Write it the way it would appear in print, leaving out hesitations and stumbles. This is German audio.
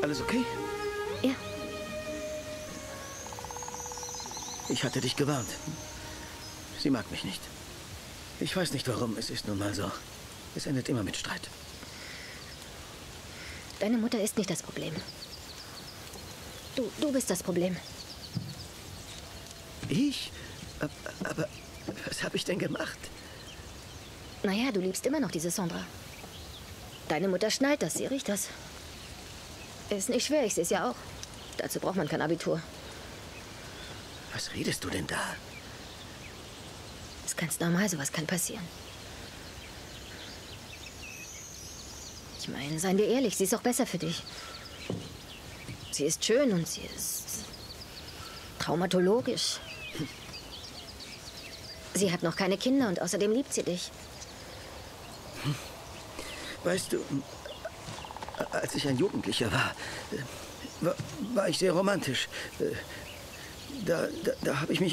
Alles okay? Ja. Ich hatte dich gewarnt. Sie mag mich nicht. Ich weiß nicht warum, es ist nun mal so. Es endet immer mit Streit. Deine Mutter ist nicht das Problem. Du bist das Problem. Ich? Aber was habe ich denn gemacht? Naja, du liebst immer noch diese Sandra. Deine Mutter schnallt das, sie riecht das. Ist nicht schwer, ich sehe es ja auch. Dazu braucht man kein Abitur. Was redest du denn da? Ist ganz normal, sowas kann passieren. Ich meine, seien wir ehrlich, sie ist auch besser für dich. Sie ist schön und sie ist traumatologisch. Sie hat noch keine Kinder und außerdem liebt sie dich. Weißt du, als ich ein Jugendlicher war ich sehr romantisch. Da habe ich mich